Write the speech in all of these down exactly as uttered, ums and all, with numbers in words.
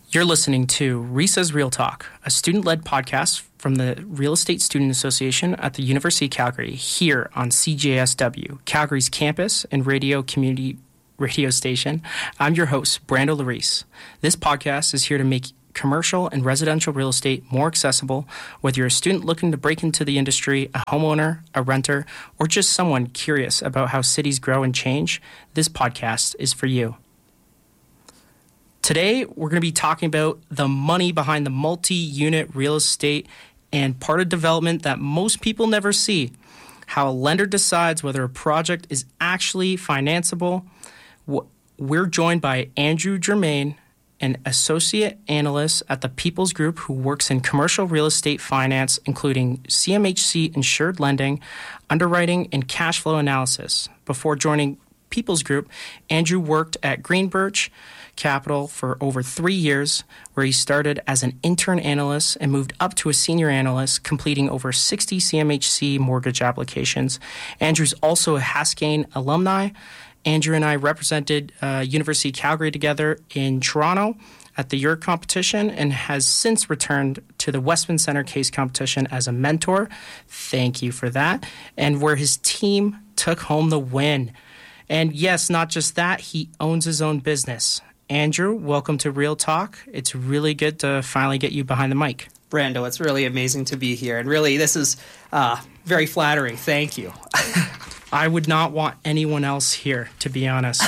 You're listening to RESA's Real Talk, a student-led podcast from the Real Estate Student Association at the University of Calgary, here on C J S W, Calgary's campus and radio community radio station. I'm your host, Brando Larice. This podcast is here to make commercial and residential real estate more accessible, whether you're a student looking to break into the industry, a homeowner, a renter, or just someone curious about how cities grow and change. This podcast is for you. Today, we're going to be talking about the money behind the multi-unit real estate and part of development that most people never see, how a lender decides whether a project is actually financeable. We're joined by Andrew Germain, an associate analyst at the People's Group who works in commercial real estate finance, including C M H C insured lending, underwriting, and cash flow analysis. Before joining People's Group, Andrew worked at Greenbirch Capital for over three years, where he started as an intern analyst and moved up to a senior analyst, completing over sixty C M H C mortgage applications. Andrew's also a Haskayne alumni. Andrew and I represented uh, University of Calgary together in Toronto at the U R C competition and has since returned to the Westman Center case competition as a mentor. Thank you for that. And where his team took home the win. And yes, not just that, he owns his own business. Andrew, welcome to Real Talk. It's really good to finally get you behind the mic. Brando, it's really amazing to be here. And really, this is uh, very flattering. Thank you. I would not want anyone else here, to be honest.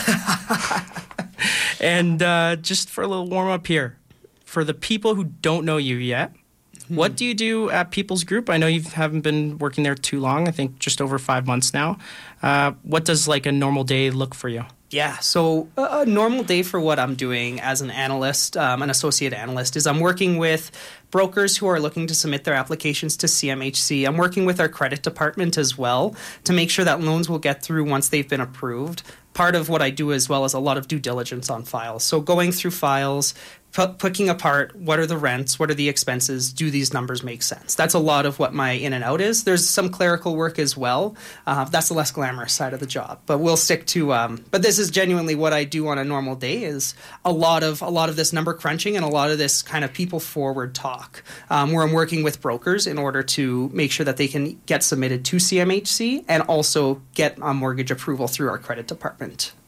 And uh, just for a little warm-up here, for the people who don't know you yet, hmm. what do you do at People's Group? I know you haven't been working there too long, I think just over five months now. Uh, what does like a normal day look for you? Yeah, so a normal day for what I'm doing as an analyst, um, an associate analyst, is I'm working with brokers who are looking to submit their applications to C M H C. I'm working with our credit department as well to make sure that loans will get through once they've been approved. Part of what I do as well is a lot of due diligence on files. So going through files, p- picking apart what are the rents, what are the expenses, do these numbers make sense? That's a lot of what my in and out is. There's some clerical work as well. Uh, that's the less glamorous side of the job. But we'll stick to, um, but this is genuinely what I do on a normal day is a lot of a lot of this number crunching and a lot of this kind of people forward talk um, where I'm working with brokers in order to make sure that they can get submitted to C M H C and also get a mortgage approval through our credit department.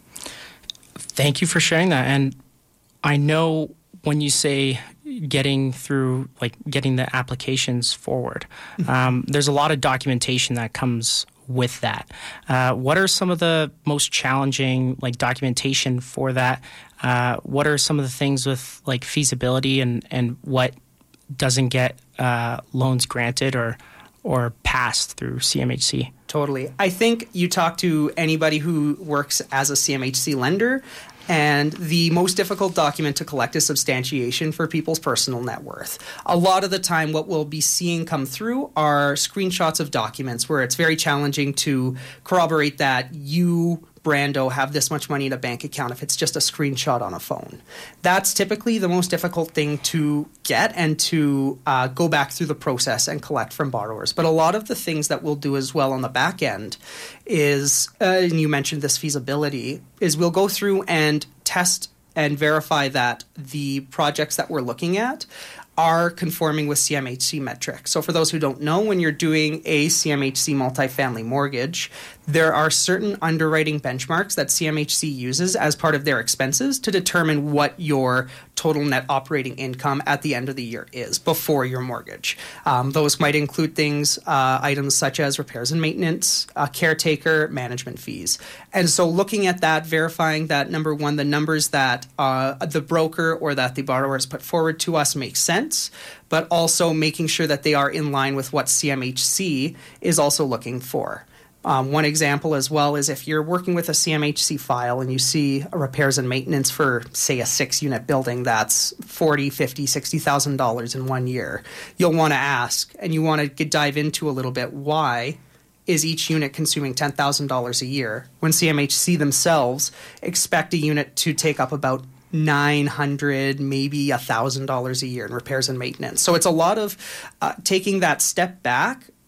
Thank you for sharing that. And I know when you say getting through, like getting the applications forward, um, there's a lot of documentation that comes with that. Uh, what are some of the most challenging like documentation for that? Uh, what are some of the things with like feasibility and, and what doesn't get uh, loans granted or or passed through C M H C? Totally. I think you talk to anybody who works as a C M H C lender, and the most difficult document to collect is substantiation for people's personal net worth. A lot of the time, what we'll be seeing come through are screenshots of documents where it's very challenging to corroborate that you, Brando, have this much money in a bank account if it's just a screenshot on a phone. That's typically the most difficult thing to get and to uh, go back through the process and collect from borrowers. But a lot of the things that we'll do as well on the back end is, uh, and you mentioned this feasibility, is we'll go through and test and verify that the projects that we're looking at are conforming with C M H C metrics. So for those who don't know, when you're doing a C M H C multifamily mortgage, there are certain underwriting benchmarks that C M H C uses as part of their expenses to determine what your total net operating income at the end of the year is before your mortgage. Um, those might include things, uh, items such as repairs and maintenance, uh, caretaker, management fees. And so looking at that, verifying that, number one, the numbers that uh, the broker or that the borrower has put forward to us make sense, but also making sure that they are in line with what C M H C is also looking for. Um, one example as well is if you're working with a C M H C file and you see a repairs and maintenance for, say, a six-unit building that's forty thousand dollars, fifty thousand dollars, sixty thousand dollars in one year, you'll want to ask and you want to dive into a little bit why is each unit consuming ten thousand dollars a year when C M H C themselves expect a unit to take up about nine hundred dollars, maybe one thousand dollars a year in repairs and maintenance. So it's a lot of uh, taking that step back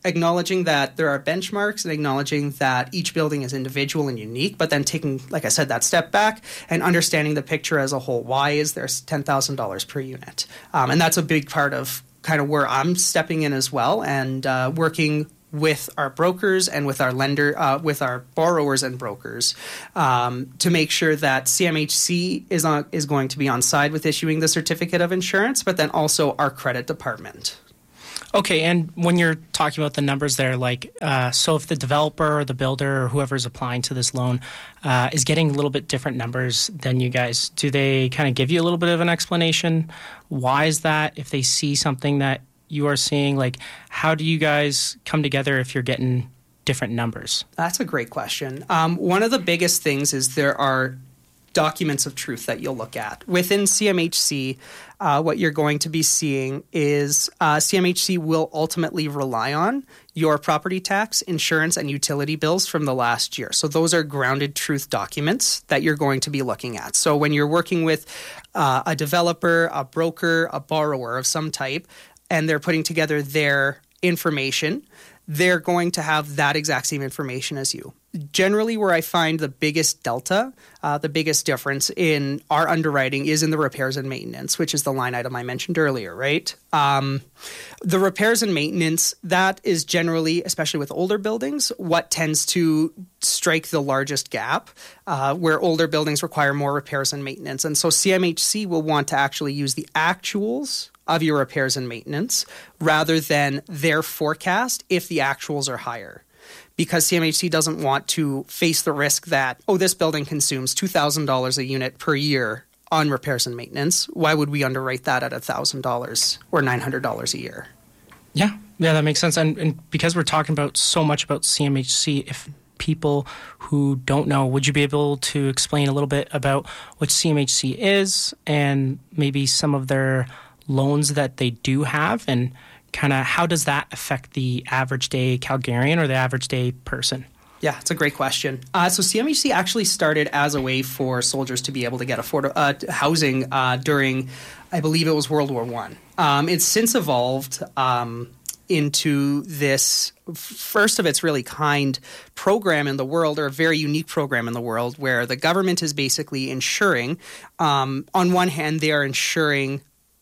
acknowledging that there are benchmarks and acknowledging that each building is individual and unique, but then taking, like I said, that step back and understanding the picture as a whole. Why is there ten thousand dollars per unit? Um, and that's a big part of kind of where I'm stepping in as well, and uh, working with our brokers and with our lender, uh, with our borrowers and brokers, um, to make sure that C M H C is on is going to be on side with issuing the certificate of insurance, but then also our credit department. Okay, and when you're talking about the numbers there, like, uh, so if the developer or the builder or whoever's applying to this loan uh, is getting a little bit different numbers than you guys, do they kind of give you a little bit of an explanation? Why is that? If they see something that you are seeing, like, how do you guys come together if you're getting different numbers? That's a great question. Um, one of the biggest things is there are documents of truth that you'll look at. Within C M H C, uh, what you're going to be seeing is uh, C M H C will ultimately rely on your property tax, insurance, and utility bills from the last year. So those are grounded truth documents that you're going to be looking at. So when you're working with uh, a developer, a broker, a borrower of some type, and they're putting together their information, they're going to have that exact same information as you. Generally, where I find the biggest delta, uh, the biggest difference in our underwriting is in the repairs and maintenance, which is the line item I mentioned earlier, right? Um, the repairs and maintenance, that is generally, especially with older buildings, what tends to strike the largest gap, uh, where older buildings require more repairs and maintenance. And so C M H C will want to actually use the actuals of your repairs and maintenance rather than their forecast if the actuals are higher. Because C M H C doesn't want to face the risk that, oh, this building consumes two thousand dollars a unit per year on repairs and maintenance. Why would we underwrite that at one thousand dollars or nine hundred dollars a year? Yeah, yeah, that makes sense. And, and because we're talking about so much about C M H C, if people who don't know, would you be able to explain a little bit about what C M H C is and maybe some of their loans that they do have, and kind of how does that affect the average day Calgarian or the average day person? Yeah, it's a great question. Uh, so C M H C actually started as a way for soldiers to be able to get afford- uh, housing uh, during, I believe it was World War One. Um, it's since evolved um, into this first of its really kind program in the world, or a very unique program in the world, where the government is basically ensuring, um, on one hand, they are ensuring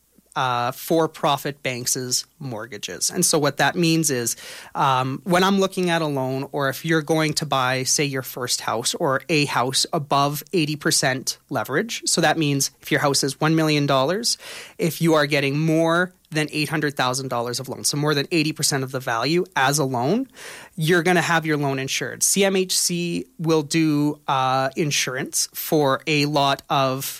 Uh, for-profit banks' mortgages. And so what that means is um, when I'm looking at a loan, or if you're going to buy, say, your first house or a house above eighty percent leverage, so that means if your house is one million dollars, if you are getting more than eight hundred thousand dollars of loan, so more than eighty percent of the value as a loan, you're going to have your loan insured. C M H C will do uh, insurance for a lot of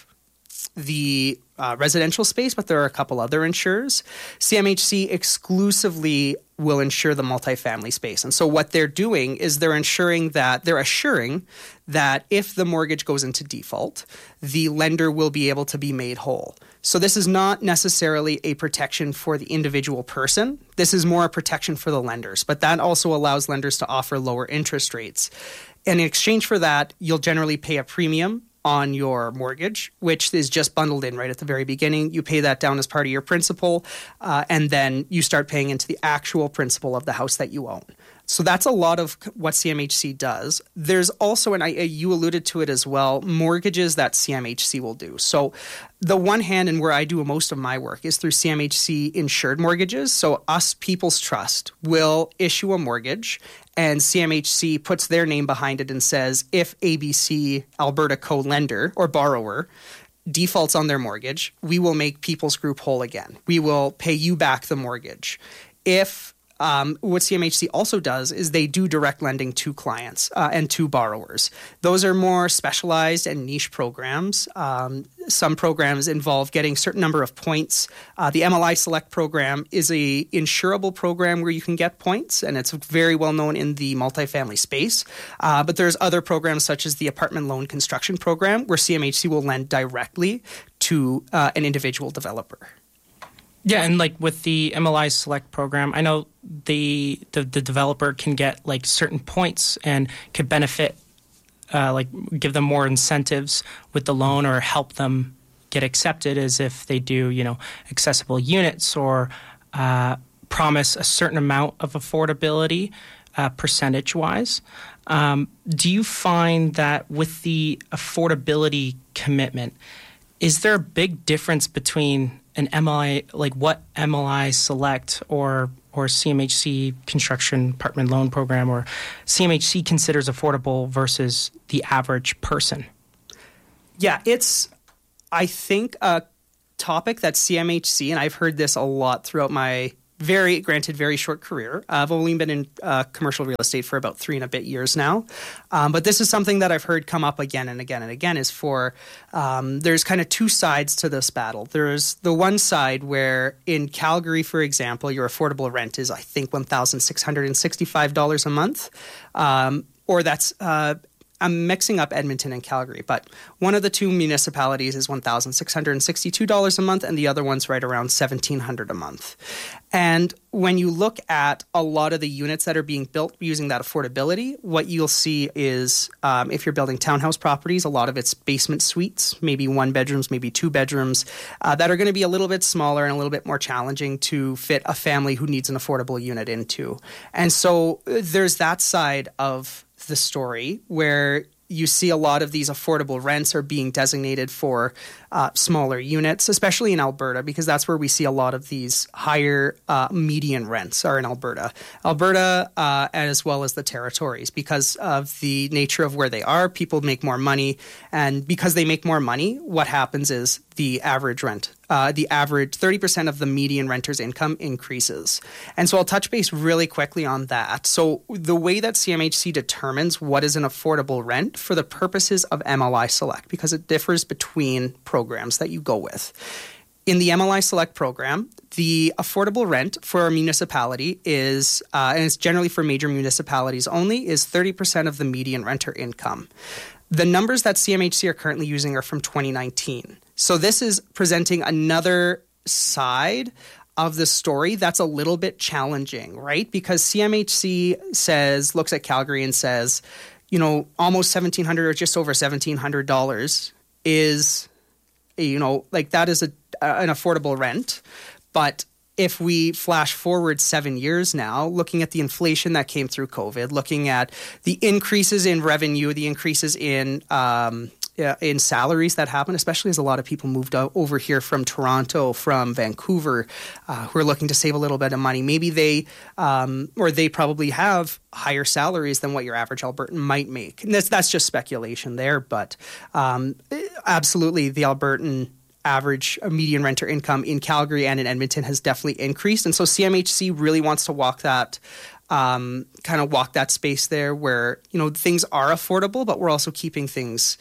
the uh, residential space, but there are a couple other insurers. C M H C exclusively will insure the multifamily space. And so what they're doing is they're ensuring that they're assuring that if the mortgage goes into default, the lender will be able to be made whole. So this is not necessarily a protection for the individual person. This is more a protection for the lenders, but that also allows lenders to offer lower interest rates. And in exchange for that, you'll generally pay a premium on your mortgage, which is just bundled in right at the very beginning. You pay that down as part of your principal, uh, and then you start paying into the actual principal of the house that you own. So that's a lot of what C M H C does. There's also, and I, you alluded to it as well, mortgages that C M H C will do. So the one hand, and where I do most of my work, is through C M H C insured mortgages. So us, People's Trust, will issue a mortgage, and C M H C puts their name behind it and says, if A B C Alberta co-lender or borrower defaults on their mortgage, we will make People's Group whole again. We will pay you back the mortgage. If Um, what C M H C also does is they do direct lending to clients uh, and to borrowers. Those are more specialized and niche programs. Um, some programs involve getting a certain number of points. Uh, the M L I Select program is a insurable program where you can get points, and it's very well known in the multifamily space. Uh, but there's other programs such as the Apartment Loan Construction Program, where C M H C will lend directly to uh, an individual developer. Yeah, and like with the M L I Select program, I know the the, the developer can get like certain points and could benefit, uh, like give them more incentives with the loan or help them get accepted, as if they do, you know, accessible units or uh, promise a certain amount of affordability uh, percentage-wise. Um, do you find that with the affordability commitment, is there a big difference between an M L I, like what M L I Select or or C M H C Construction Apartment Loan Program or C M H C considers affordable versus the average person? Yeah, it's, I think, a topic that C M H C, and I've heard this a lot throughout my very, granted, very short career. Uh, I've only been in uh, commercial real estate for about three and a bit years now. Um, but this is something that I've heard come up again and again and again is for, um, there's kind of two sides to this battle. There's the one side where in Calgary, for example, your affordable rent is, I think, one thousand six hundred sixty-five dollars a month. Um, or that's... Uh, I'm mixing up Edmonton and Calgary, but one of the two municipalities is one thousand six hundred sixty-two dollars a month, and the other one's right around seventeen hundred dollars a month. And when you look at a lot of the units that are being built using that affordability, what you'll see is um, if you're building townhouse properties, a lot of it's basement suites, maybe one bedrooms, maybe two bedrooms, uh, that are going to be a little bit smaller and a little bit more challenging to fit a family who needs an affordable unit into. And so uh, there's that side of the story where you see a lot of these affordable rents are being designated for uh, smaller units, especially in Alberta, because that's where we see a lot of these higher uh, median rents are in Alberta. Alberta, uh, as well as the territories, because of the nature of where they are, people make more money. And because they make more money, what happens is the average rent, uh, the average thirty percent of the median renter's income increases. And so I'll touch base really quickly on that. So the way that C M H C determines what is an affordable rent for the purposes of M L I Select, because it differs between programs that you go with. In the M L I Select program, the affordable rent for a municipality is, uh, and it's generally for major municipalities only, is thirty percent of the median renter income. The numbers that C M H C are currently using are from twenty nineteen. So this is presenting another side of the story that's a little bit challenging, right? Because C M H C says, looks at Calgary and says, you know, almost seventeen hundred dollars or just over seventeen hundred dollars is, you know, like that is a, an affordable rent. But if we flash forward seven years now, looking at the inflation that came through COVID, looking at the increases in revenue, the increases in um, in salaries that happen, especially as a lot of people moved out over here from Toronto, from Vancouver, uh, who are looking to save a little bit of money. Maybe they, um, or they probably have higher salaries than what your average Albertan might make. And that's, that's just speculation there, but um, absolutely the Albertan average median renter income in Calgary and in Edmonton has definitely increased. And so C M H C really wants to walk that, um, kind of walk that space there where, you know, things are affordable, but we're also keeping things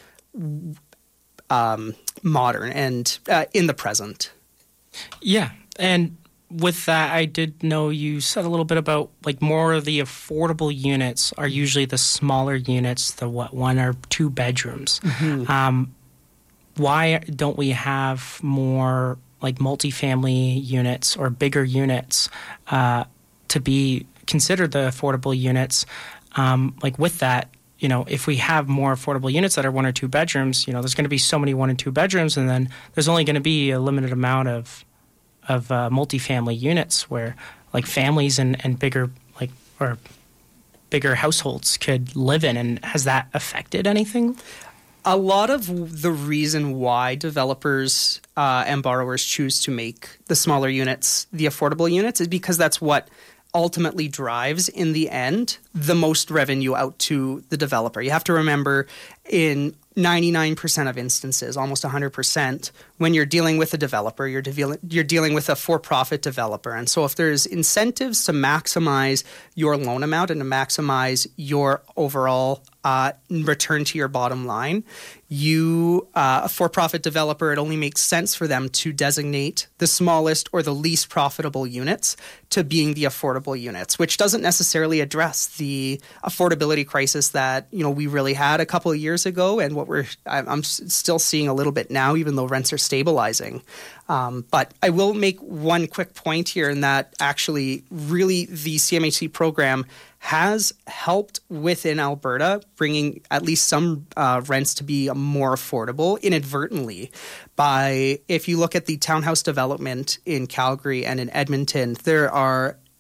um, modern and uh, in the present. Yeah. And with that, I did know you said a little bit about like more of the affordable units are usually the smaller units, the what, one or two bedrooms. Mm-hmm. Um, why don't we have more like multifamily units or bigger units uh, to be considered the affordable units? Um, like with that, you know, if we have more affordable units that are one or two bedrooms, you know, there's going to be so many one and two bedrooms, and then there's only going to be a limited amount of of uh, multifamily units where like families and, and bigger like or bigger households could live in. And has that affected anything? A lot of the reason why developers uh, and borrowers choose to make the smaller units the affordable units is because that's what ultimately drives, in the end, the most revenue out to the developer. You have to remember, in ninety-nine percent of instances, almost one hundred percent, when you're dealing with a developer, you're, de- you're dealing with a for-profit developer. And so if there's incentives to maximize your loan amount and to maximize your overall uh, return to your bottom line, you, uh, a for-profit developer, it only makes sense for them to designate the smallest or the least profitable units to being the affordable units, which doesn't necessarily address the affordability crisis that, you know, we really had a couple of years ago, and what we're I'm still seeing a little bit now, even though rents are stabilizing. Um, but I will make one quick point here, in that actually really the C M H C program has helped within Alberta bringing at least some uh, rents to be more affordable inadvertently by, if you look at the townhouse development in Calgary and in Edmonton, there are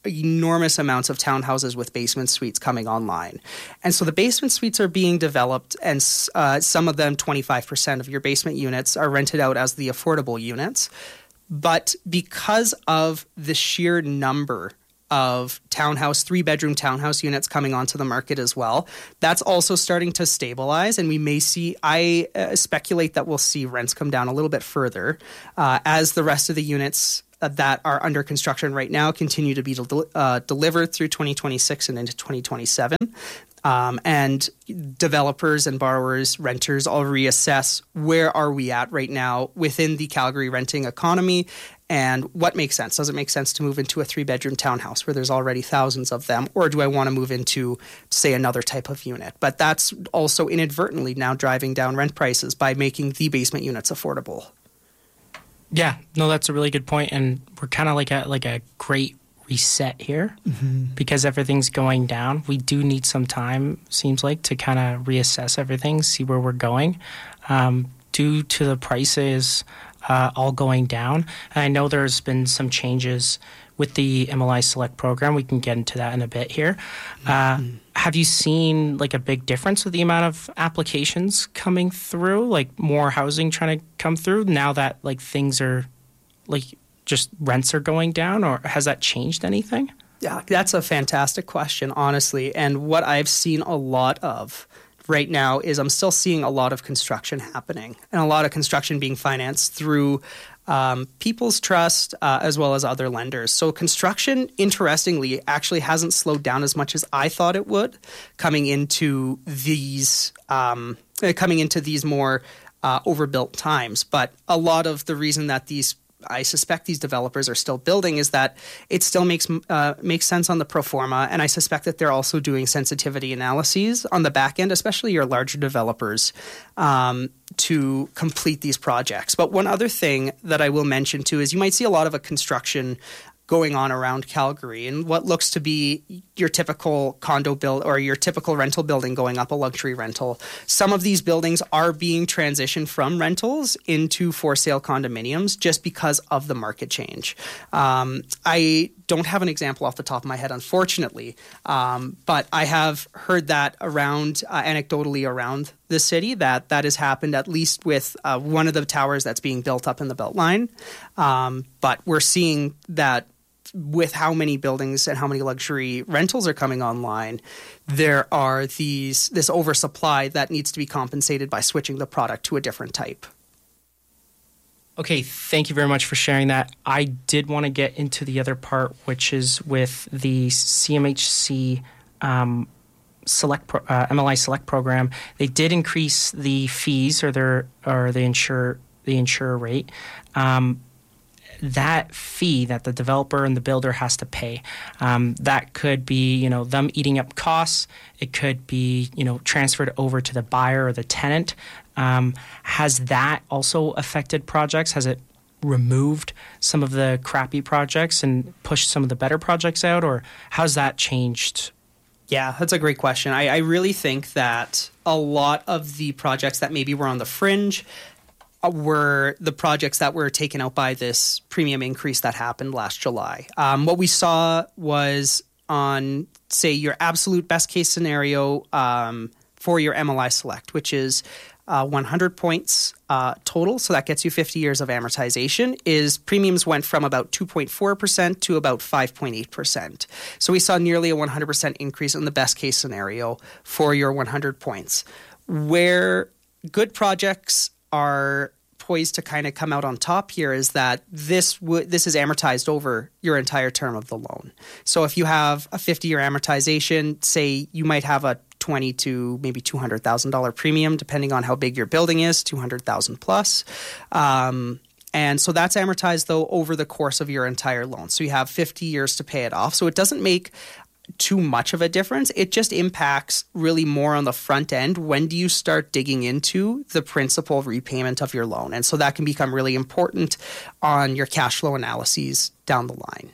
enormous amounts of townhouses with basement suites coming online. And so the basement suites are being developed, and uh, some of them, twenty-five percent of your basement units, are rented out as the affordable units. But because of the sheer number of townhouse, three-bedroom townhouse units coming onto the market as well, that's also starting to stabilize, and we may see, I uh, speculate that we'll see rents come down a little bit further uh, as the rest of the units that are under construction right now continue to be del- uh, delivered through twenty twenty-six and into twenty twenty-seven. Um, and developers and borrowers, renters all reassess where are we at right now within the Calgary renting economy and what makes sense. Does it make sense to move into a three-bedroom townhouse where there's already thousands of them, or do I want to move into, say, another type of unit? But that's also inadvertently now driving down rent prices by making the basement units affordable. Yeah, no, that's a really good point, and we're kind of like a like a great reset here mm-hmm. because everything's going down. We do need some time, seems like, to kind of reassess everything, see where we're going. Um, due to the prices uh, all going down, and I know there's been some changes with the M L I Select program. We can get into that in a bit here. Uh, mm-hmm. Have you seen like a big difference with the amount of applications coming through, like more housing trying to come through now that like things are like just rents are going down, or has that changed anything? Yeah, that's a fantastic question, honestly. And what I've seen a lot of right now is I'm still seeing a lot of construction happening, and a lot of construction being financed through um, People's Trust uh, as well as other lenders. So construction, interestingly, actually hasn't slowed down as much as I thought it would coming into these um, coming into these more uh, overbuilt times. But a lot of the reason that these I suspect these developers are still building is that it still makes uh, makes sense on the pro forma, and I suspect that they're also doing sensitivity analyses on the back end, especially your larger developers, um, to complete these projects. But one other thing that I will mention too is you might see a lot of a construction going on around Calgary, and what looks to be your typical condo build or your typical rental building going up a luxury rental. Some of these buildings are being transitioned from rentals into for sale condominiums just because of the market change. Um, I don't have an example off the top of my head, unfortunately, um, but I have heard that around uh, anecdotally around the city that that has happened at least with uh, one of the towers that's being built up in the Beltline. Um, but we're seeing that with how many buildings and how many luxury rentals are coming online, there are these this oversupply that needs to be compensated by switching the product to a different type. Okay, thank you very much for sharing that. I did want to get into the other part, which is with the C M H C um, Select pro, uh, M L I Select program. They did increase the fees or their or the insure the insurer rate. Um, that fee that the developer and the builder has to pay, um, that could be, you know, them eating up costs. It could be, you know, transferred over to the buyer or the tenant. Um, has that also affected projects? Has it removed some of the crappy projects and pushed some of the better projects out, or how's that changed? Yeah, that's a great question. I, I really think that a lot of the projects that maybe were on the fringe were the projects that were taken out by this premium increase that happened last July. Um, what we saw was on, say, your absolute best case scenario um, for your M L I Select, which is uh, one hundred points uh, total, so that gets you fifty years of amortization, is premiums went from about two point four percent to about five point eight percent. So we saw nearly a one hundred percent increase in the best case scenario for your one hundred points. Where good projects are poised to kind of come out on top here is that this w- this is amortized over your entire term of the loan. So if you have a fifty-year amortization, say you might have a twenty to maybe two hundred thousand dollars premium, depending on how big your building is, two hundred thousand plus. Um, and so that's amortized, though, over the course of your entire loan. So you have fifty years to pay it off. So it doesn't make too much of a difference. It just impacts really more on the front end. When do you start digging into the principal repayment of your loan? And so that can become really important on your cash flow analyses down the line.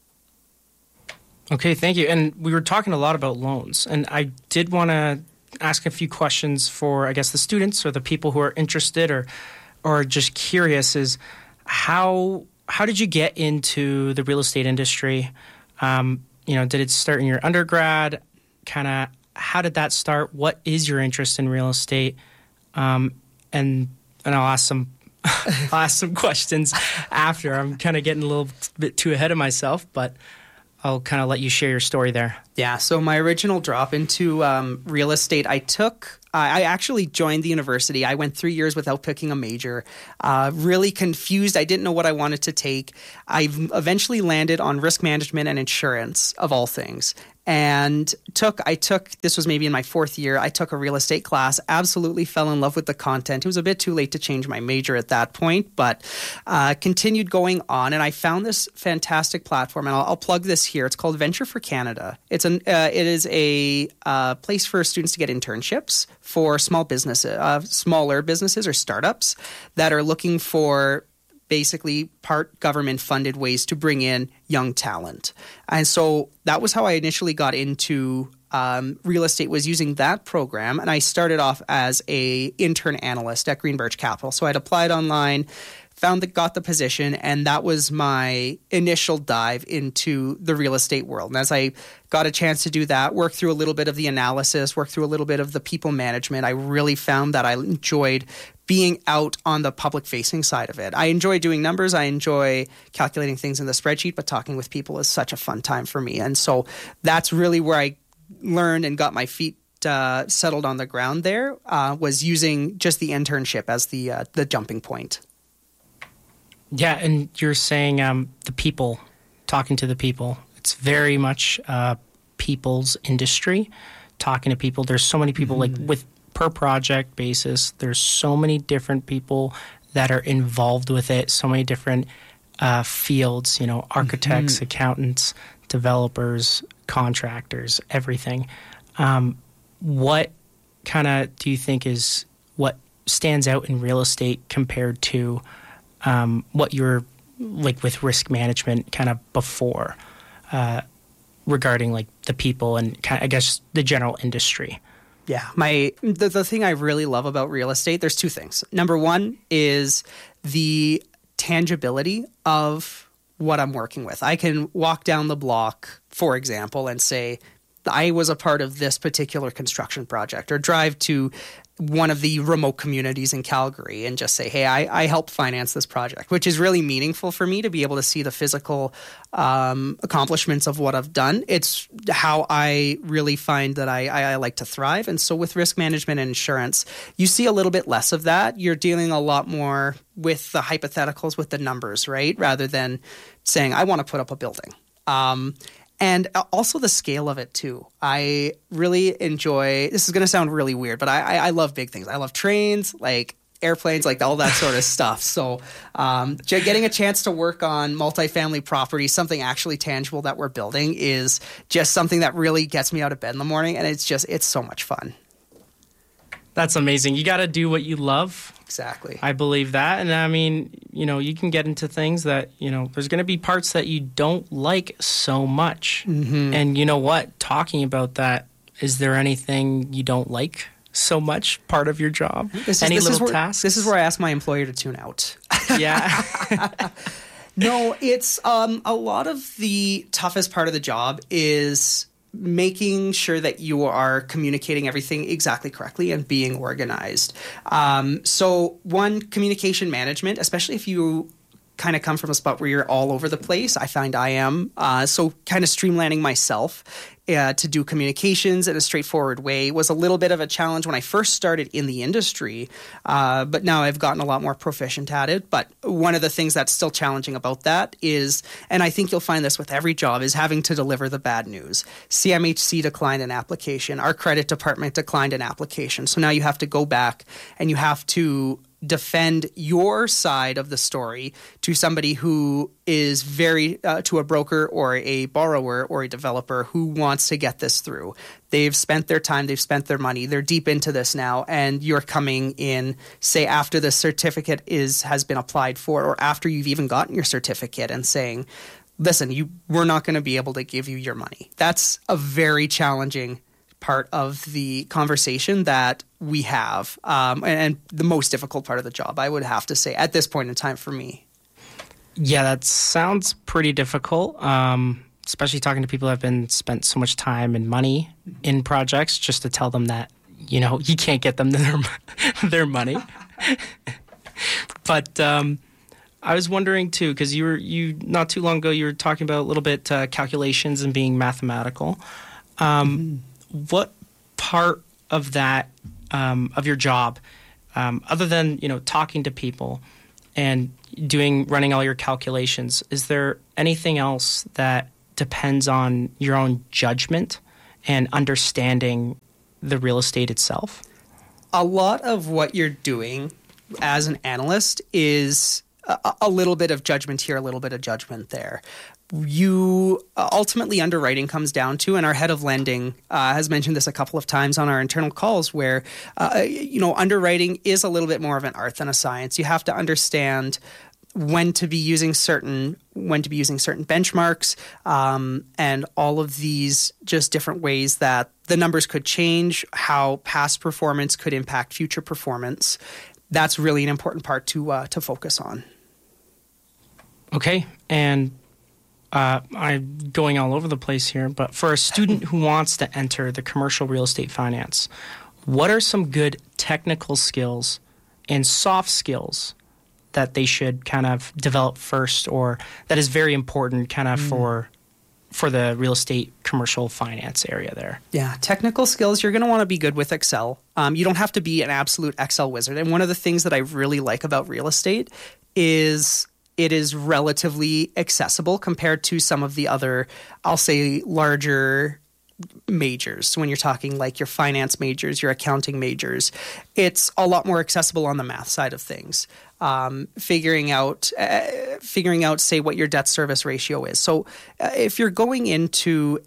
Okay, thank you. And we were talking a lot about loans, and I did want to ask a few questions for, I guess, the students or the people who are interested or or just curious is how how did you get into the real estate industry? Um, you know, did it start in your undergrad? Kind of, how did that start? What is your interest in real estate? Um, and and I'll ask some I'll ask some questions after. I'm kind of getting a little bit too ahead of myself, but I'll kind of let you share your story there. Yeah, so my original drop into um, real estate, I took, I actually joined the university. I went three years without picking a major, uh, really confused. I didn't know what I wanted to take. I eventually landed on risk management and insurance, of all things. And took, I took, this was maybe in my fourth year, I took a real estate class, absolutely fell in love with the content. It was a bit too late to change my major at that point, but uh, continued going on. And I found this fantastic platform, and I'll, I'll plug this here. It's called Venture for Canada. It's an, uh, it is a uh, place for students to get internships for small businesses, uh, smaller businesses or startups that are looking for basically part government funded ways to bring in young talent. And so that was how I initially got into um, real estate, was using that program. And I started off as a intern analyst at Green Birch Capital. So I'd applied online, found that got the position, and that was my initial dive into the real estate world. And as I got a chance to do that, work through a little bit of the analysis, work through a little bit of the people management, I really found that I enjoyed being out on the public-facing side of it. I enjoy doing numbers. I enjoy calculating things in the spreadsheet, but talking with people is such a fun time for me. And so that's really where I learned and got my feet uh, settled on the ground there, uh, was using just the internship as the uh, the jumping point. Yeah, and you're saying um, the people, talking to the people. It's very much uh, people's industry, talking to people. There's so many people, mm-hmm. like with per project basis, there's so many different people that are involved with it, so many different uh, fields, you know, architects, mm-hmm. accountants, developers, contractors, everything. Um, what kind of do you think is what stands out in real estate compared to um, what you're like with risk management kind of before uh, regarding like the people and kind of, I guess, the general industry? Yeah, my the, the thing I really love about real estate, there's two things. Number one is the tangibility of what I'm working with. I can walk down the block, for example, and say, I was a part of this particular construction project, or drive to one of the remote communities in Calgary and just say, hey, I, I helped finance this project, which is really meaningful for me to be able to see the physical um, accomplishments of what I've done. It's how I really find that I, I, I like to thrive. And so with risk management and insurance, you see a little bit less of that. You're dealing a lot more with the hypotheticals, with the numbers, right? Rather than saying, I want to put up a building. Um, And also the scale of it, too. I really enjoy – this is going to sound really weird, but I, I, I love big things. I love trains, like airplanes, like all that sort of stuff. So um, getting a chance to work on multifamily property, something actually tangible that we're building, is just something that really gets me out of bed in the morning. And it's just – it's so much fun. That's amazing. You got to do what you love. Exactly. I believe that. And I mean, you know, you can get into things that, you know, there's going to be parts that you don't like so much. Mm-hmm. And you know what? Talking about that, is there anything you don't like so much, part of your job? This is, Any this little is where, tasks? This is where I ask my employer to tune out. Yeah. No, it's um, a lot of the toughest part of the job is making sure that you are communicating everything exactly correctly and being organized. Um, so one, communication management, especially if you kind of come from a spot where you're all over the place. I find I am. Uh, so kind of streamlining myself uh, to do communications in a straightforward way was a little bit of a challenge when I first started in the industry. Uh, but now I've gotten a lot more proficient at it. But one of the things that's still challenging about that is, and I think you'll find this with every job, is having to deliver the bad news. C M H C declined an application. Our credit department declined an application. So now you have to go back and you have to defend your side of the story to somebody who is very uh, to a broker or a borrower or a developer who wants to get this through. They've spent their time, they've spent their money, they're deep into this now, and you're coming in, say, after the certificate is has been applied for, or after you've even gotten your certificate, and saying, listen, you we're not going to be able to give you your money. That's a very challenging part of the conversation that we have, um, and, and the most difficult part of the job, I would have to say, at this point in time for me. Yeah, that sounds pretty difficult. Um, especially talking to people who have been spent so much time and money in projects, just to tell them that, you know, you can't get them their, their money. But um, I was wondering too, because you were you not too long ago you were talking about a little bit uh, calculations and being mathematical. Um, mm-hmm. What part of that um, of your job, um, other than you know talking to people and doing running all your calculations, is there anything else that depends on your own judgment and understanding the real estate itself? A lot of what you're doing as an analyst is a, a little bit of judgment here, a little bit of judgment there. You uh, ultimately underwriting comes down to, and our head of lending uh, has mentioned this a couple of times on our internal calls, where uh, you know underwriting is a little bit more of an art than a science. You have to understand when to be using certain when to be using certain benchmarks, um, and all of these just different ways that the numbers could change, how past performance could impact future performance. That's really an important part to uh, to focus on. Okay, and uh, I'm going all over the place here, but for a student who wants to enter the commercial real estate finance, what are some good technical skills and soft skills that they should kind of develop first, or that is very important kind of mm. for for the real estate commercial finance area there? Yeah, technical skills, you're going to want to be good with Excel. Um, you don't have to be an absolute Excel wizard. And one of the things that I really like about real estate is it is relatively accessible compared to some of the other, I'll say, larger majors. So when you're talking like your finance majors, your accounting majors, it's a lot more accessible on the math side of things. Um, figuring out, uh, figuring out, say, what your debt service ratio is. So uh, if you're going into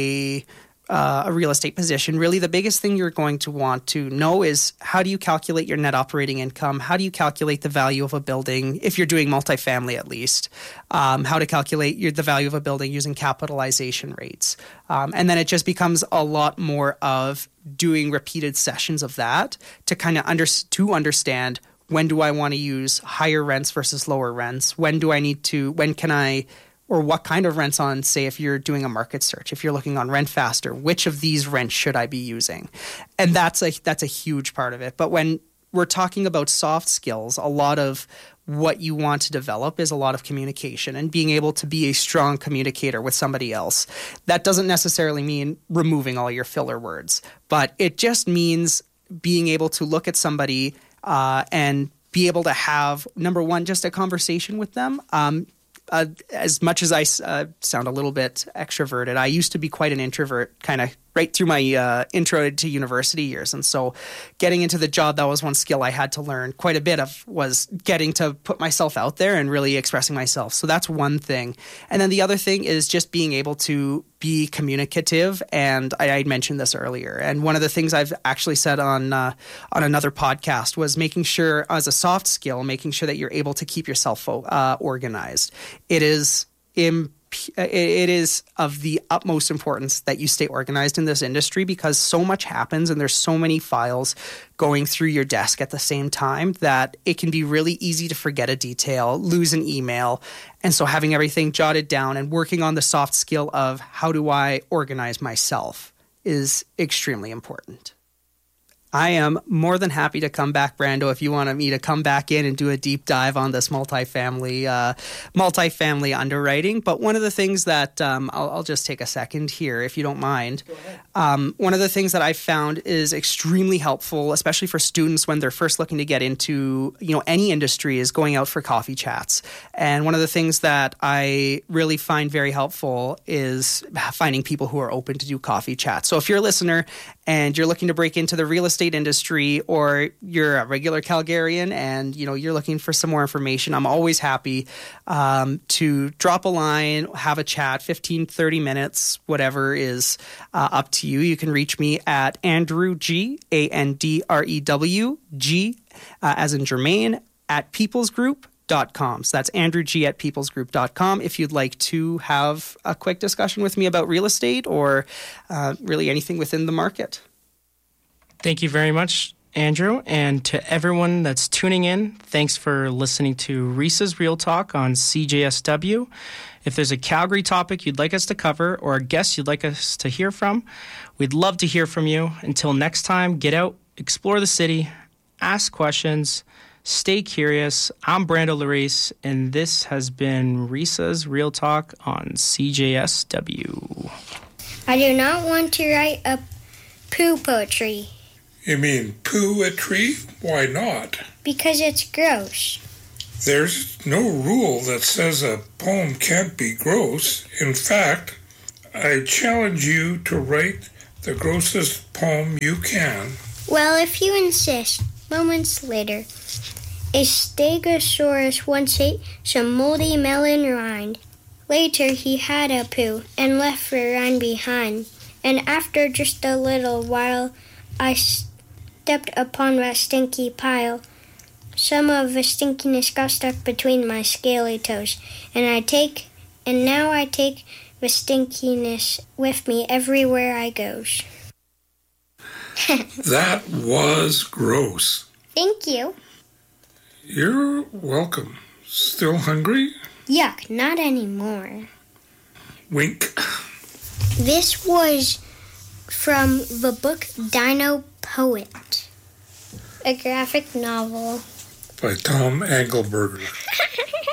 a uh, a real estate position, really the biggest thing you're going to want to know is how do you calculate your net operating income? How do you calculate the value of a building, if you're doing multifamily at least? Um, how to calculate your, the value of a building using capitalization rates. Um, and then it just becomes a lot more of doing repeated sessions of that to kind of under, to understand when do I want to use higher rents versus lower rents? When do I need to, when can I, or what kind of rents on, say, if you're doing a market search, if you're looking on Rent Faster, which of these rents should I be using? And that's a that's a huge part of it. But when we're talking about soft skills, a lot of what you want to develop is a lot of communication and being able to be a strong communicator with somebody else. That doesn't necessarily mean removing all your filler words, but it just means being able to look at somebody uh, and be able to have, number one, just a conversation with them. Um, Uh, as much as I uh, sound a little bit extroverted, I used to be quite an introvert, kind of right through my uh, intro to university years. And so getting into the job, that was one skill I had to learn quite a bit of, was getting to put myself out there and really expressing myself. So that's one thing. And then the other thing is just being able to be communicative. And I, I mentioned this earlier. And one of the things I've actually said on uh, on another podcast was making sure, as a soft skill, making sure that you're able to keep yourself uh, organized. It is imp- It is of the utmost importance that you stay organized in this industry, because so much happens and there's so many files going through your desk at the same time that it can be really easy to forget a detail, lose an email. And so having everything jotted down and working on the soft skill of how do I organize myself is extremely important. I am more than happy to come back, Brando, if you want me to come back in and do a deep dive on this multifamily uh, multifamily underwriting. But one of the things that um, I'll, I'll just take a second here, if you don't mind. Go ahead. Um, one of the things that I've found is extremely helpful, especially for students when they're first looking to get into, you know, any industry, is going out for coffee chats. And one of the things that I really find very helpful is finding people who are open to do coffee chats. So if you're a listener and you're looking to break into the real estate industry, or you're a regular Calgarian and you know you're looking for some more information, I'm always happy um, to drop a line, have a chat, fifteen, thirty minutes, whatever is uh, up to you. You can reach me at Andrew G, A N D R E W G, uh, as in Germain, at peoples group dot com. So that's Andrew G at peoples group dot com if you'd like to have a quick discussion with me about real estate or uh, really anything within the market. Thank you very much, Andrew. And to everyone that's tuning in, thanks for listening to Risa's Real Talk on C J S W. If there's a Calgary topic you'd like us to cover or a guest you'd like us to hear from, we'd love to hear from you. Until next time, get out, explore the city, ask questions, stay curious. I'm Brando Larice, and this has been Risa's Real Talk on C J S W. I do not want to write a poo poetry. You mean poo-etry? Why not? Because it's gross. There's no rule that says a poem can't be gross. In fact, I challenge you to write the grossest poem you can. Well, if you insist. Moments later, a stegosaurus once ate some moldy melon rind. Later, he had a poo and left the rind behind. And after just a little while, I stepped upon that stinky pile. Some of the stinkiness got stuck between my scaly toes, and I take, and now I take the stinkiness with me everywhere I goes. That was gross. Thank you. You're welcome. Still hungry? Yuck, not anymore. Wink. This was from the book Dino Poet, a graphic novel By Tom Engelberger.